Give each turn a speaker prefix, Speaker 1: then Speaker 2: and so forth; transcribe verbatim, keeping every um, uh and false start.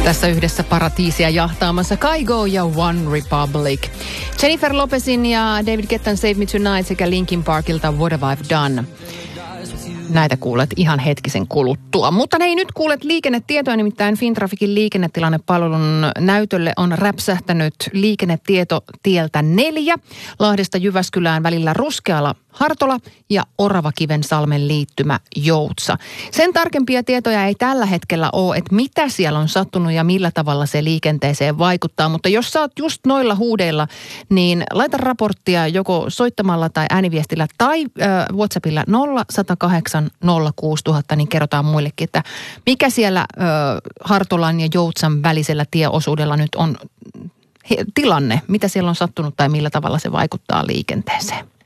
Speaker 1: Tässä yhdessä paratiisia jahtaamassa Kygo ja One Republic. Jennifer Lopezin ja David Guettan Save Me Tonight sekä Linkin Parkilta What Have I Done. Näitä kuulet ihan hetkisen kuluttua. Mutta hei, nyt kuulet liikennetietoja, nimittäin Fintraficin liikennetilannepalvelun näytölle on räpsähtänyt liikennetieto tieltä neljä. Lahdesta Jyväskylään välillä Ruskeala Hartola ja Oravakivensalmen liittymä Joutsa. Sen tarkempia tietoja ei tällä hetkellä ole, että mitä siellä on sattunut ja millä tavalla se liikenteeseen vaikuttaa. Mutta jos sä oot just noilla huudeilla, niin laita raporttia joko soittamalla tai ääniviestillä tai äh, WhatsAppilla nolla sata kahdeksan nolla kuusi nolla nolla nolla, niin kerrotaan muillekin, että mikä siellä äh, Hartolan ja Joutsan välisellä tieosuudella nyt on he, tilanne, mitä siellä on sattunut tai millä tavalla se vaikuttaa liikenteeseen.